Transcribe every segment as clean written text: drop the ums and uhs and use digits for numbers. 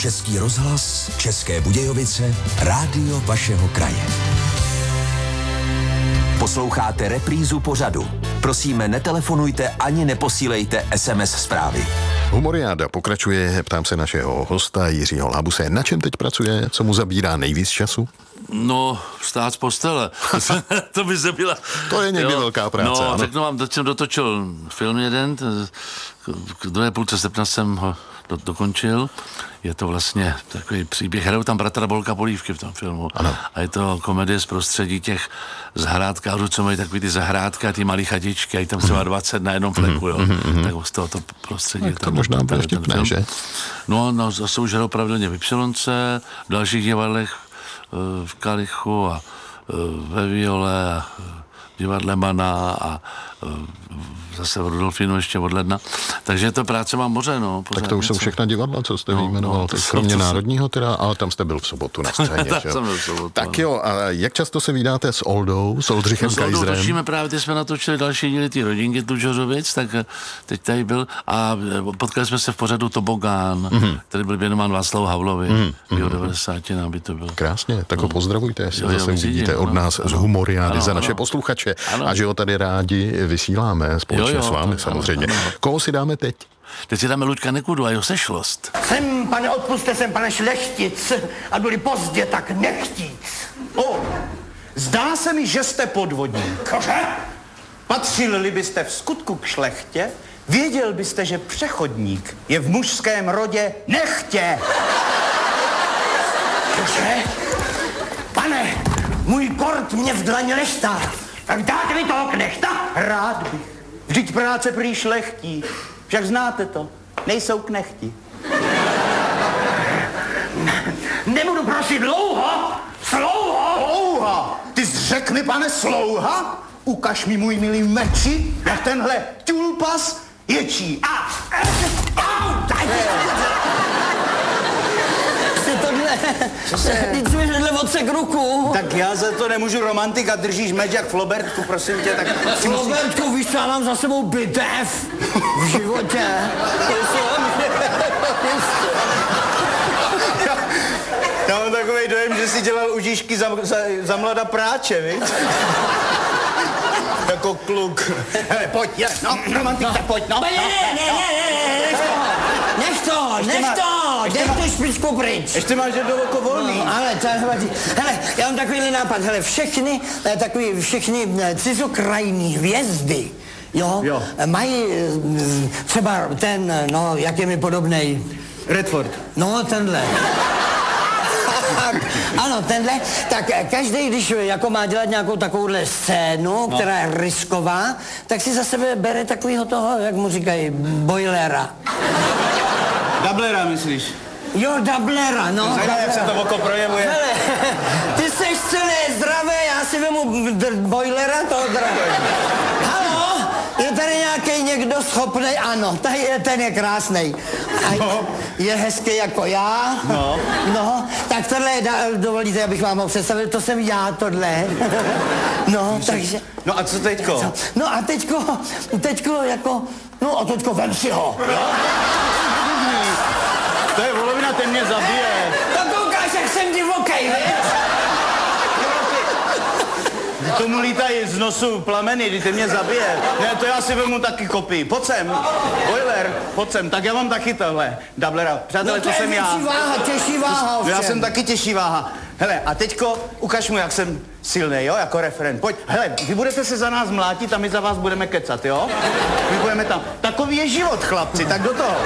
Český rozhlas, České Budějovice, rádio vašeho kraje. Posloucháte reprízu pořadu. Prosíme, netelefonujte ani neposílejte SMS zprávy. Humoriáda pokračuje, ptám se našeho hosta Jiřího Lábuse. Na čem teď pracuje? Co mu zabírá nejvíc času? No, vstát z postele. To by se byla... To je někdy velká práce, no, ano. řeknu vám, teď jsem dotočil film jeden, k druhé půlce srpna jsem ho dokončil. Je to vlastně takový příběh. Hrajou tam bratra Bolka Polívky v tom filmu. Ano. A je to komedie z prostředí těch zahrádkářů, co mají takový ty zahrádky a ty malý chatičky a je tam třeba 20 na jednom fleku, jo. Tak z tohoto prostředí. Tak to možná bude vtipné, že? No, zase už hrajou pravidelně v Ypsilonce, v dalších divadlech, v Kalichu a ve Viole a divadle Mana a zase v Rudolfínu ještě od ledna. Takže to práce mám moře, no. Tak to už jsou všechna divadla, co jste vyjmenoval. Kromě Národního teda, ale tam jste byl v sobotu na scéně, že jo? Tak jo, a jak často se vídáte s Oldou, s Oldřichem Kajzrem? S Oldou točíme právě, teď jsme natočili další díly ty rodinky Tlučořovic, tak teď tady byl a potkali jsme se v pořadu Tobogán, který byl věnován Václavu Havlovi, v 90. by to bylo. Krásně, tak ho pozdravujte, až zase uvidíte od nás z Humoriády za naše posluchače a že ho tady rádi vysíláme společně s vámi samozřejmě. Koho si dáme teď? Teď si dáme Luďka Nekudu a jeho Sešlost. Jsem, pane, odpuste, jsem, pane, šlechtic a byli pozdě, tak nechtíc. Zdá se mi, že jste podvodník. Cože? Patřili byste v skutku k šlechtě, věděl byste, že přechodník je v mužském rodě nechtě. Cože? Pane, můj kort mě v dlaně neštá. Tak dáte mi toho knechta? Rád bych. Vždyť práce prý šlechtí. Však znáte to. Nejsou knechti. Nebudu prosit dlouho. Slouho. Slouha! Ty jsi řekl mi, pane, slouha? Ukaž mi, můj milý meči, jak tenhle tulpas ječí. Teď jsi mi vedle odsek ruku. Tak já za to nemůžu, romantika, držíš meč jak Flobertku, prosím tě, tak... Flobertku, víš, co já mám za sebou bitev v životě. Já mám takový dojem, že jsi dělal užíšky za mlada práče, viď? Jako kluk. Hele, pojď, no, romantik, tak pojď, no. Nech to špičku pryč. Ještě máš jedno oko volný. No, ale to nevadí. Hele, já mám takovýhle nápad, hele, všechny cizokrajní hvězdy, jo. Mají třeba ten, no, jak je mi podobnej. Redford. No, tenhle. Ano, tenhle, tak každý, když jako má dělat nějakou takovouhle scénu, která je risková, tak si za sebe bere takovýho toho, jak mu říkají, boilera. Dublera, myslíš? Jo, dublera, no. Zajímavé, jak se to oko projevuje. Hele, ty seš celý zdravý, já si vemu boilera toho zdravý. Haló, je tady nějaký někdo schopnej? Ano, ten je krásnej. Je hezký jako já. No, tak tohle je, dovolíte, abych vám ho představil, to jsem já, tohle. No, takže... No a co teďko? No a teďko jako... No a teďko vem si ho. To je volovina, ten mě zabije. To koukáš, jak jsem divokej, viď? Tomu lítají z nosu plameny, kdy ty mě zabije. Ne, to já si vemu taky kopii. Pojď sem, boiler, pojď sem. Tak já mám taky tohle, dublera. Přátelé, to jsem já. Těžší váha, Já jsem taky těžší váha. Hele, a teďko ukaž mu, jak jsem silnej, jo, jako referent. Pojď, hele, vy budete se za nás mlátit a my za vás budeme kecat, jo? My budeme tam. Takový je život, chlapci, tak do toho.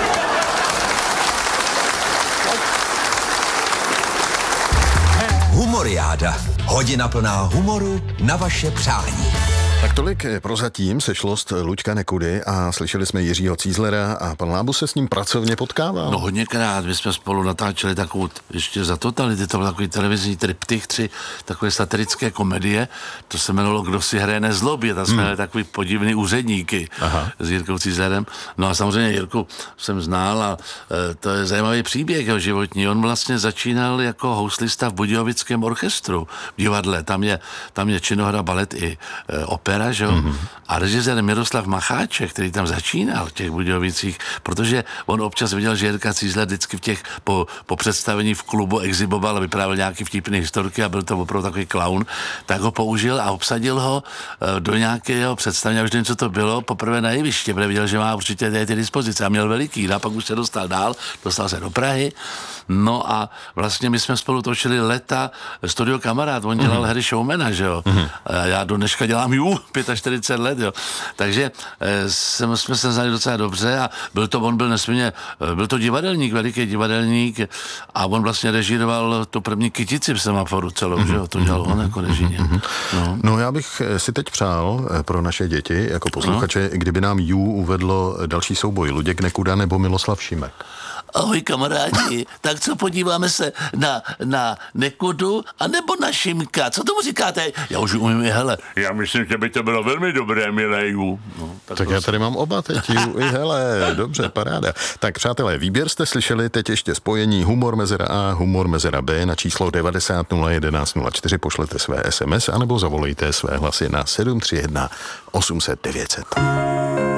Humoriáda. Hodina plná humoru na vaše přání. Tak tolik prozatím Sešlost Luďka Nekudy a slyšeli jsme Jiřího Cízlera a pan Lábus se s ním pracovně potkával. No hodněkrát, my jsme spolu natáčeli takovou, ještě za totality, to byl takový televizní triptych, 3 takové satirické komedie, to se jmenovalo Kdo si hraje nezlobě, tam jsme měli takový podivný úředníky s Jirkou Cízlerem. No a samozřejmě Jirku jsem znal a to je zajímavý příběh jeho životní. On vlastně začínal jako houslista v Budějovickém orchestru v divadle, tam je činohra, balet i opera. opera, že jo? A režisér Miroslav Macháček, který tam začínal v těch Budějovicích, protože on občas viděl, že Jirka Cízler vždycky v těch, po představení v klubu exiboval a vyprávěl nějaký vtipný historky a byl to opravdu takový klaun, tak ho použil a obsadil ho do nějakého představení, a už nevím, co to bylo, poprvé na jeviště, protože viděl, že má určitě ty dispozice a měl veliký, a pak už se dostal dál, dostal se do Prahy, no a vlastně my jsme spolu točili leta Studio Kamarád, on dělal hry showmana, že jo. Já do dneška dělám 45 let, jo. Takže jsme se znali docela dobře a byl to divadelník, veliký divadelník a on vlastně režíroval tu první Kytici v Semaforu celou, že jo, to dělal on jako režíně. No já bych si teď přál pro naše děti, jako posluchače, kdyby nám uvedlo další souboj Luděk Nekuda nebo Miloslav Šimek. Ahoj kamarádi, tak co, podíváme se na Nekudu a nebo na Šimka, co tomu říkáte? Já už umím, hele, já myslím, že by to bylo velmi dobré, mileju. No, tak já tady mám oba teď, i hele, dobře, paráda. Tak přátelé, výběr jste slyšeli, teď ještě spojení Humor mezera A, Humor mezera B na číslo 90 011 04, pošlete své SMS anebo zavolejte své hlasy na 731 800 900.